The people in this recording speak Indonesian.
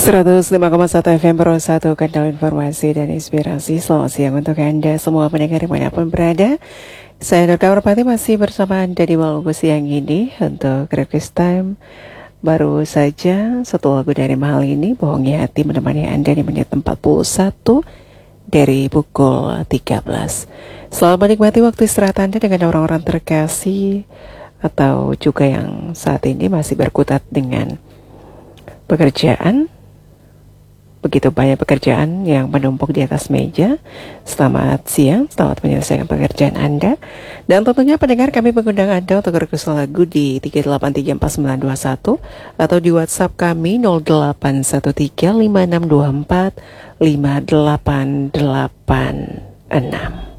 105,1 FM Pro 1 Kanal Informasi dan Inspirasi. Selamat siang untuk Anda semua pendengar dimanapun berada. Saya Nurka Warpati masih bersama Anda di malam siang ini untuk Request Time. Baru saja satu lagu dari Mahal ini, Bohongi Hati, menemani Anda di menit 41 dari pukul 13. Selamat menikmati waktu istirahat Anda dengan orang-orang terkasih atau juga yang saat ini masih berkutat dengan pekerjaan. Begitu banyak pekerjaan yang menumpuk di atas meja. Selamat siang, selamat menyelesaikan pekerjaan Anda. Dan tentunya pendengar, kami mengundang Anda untuk request lagu di 3834921 atau di WhatsApp kami 081356245886.